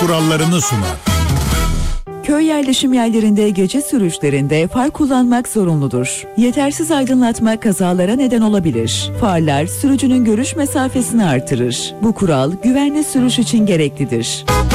kurallarını sunar. Köy yerleşim yerlerinde gece sürüşlerinde far kullanmak zorunludur. Yetersiz aydınlatma kazalara neden olabilir. Farlar sürücünün görüş mesafesini artırır. Bu kural güvenli sürüş için gereklidir.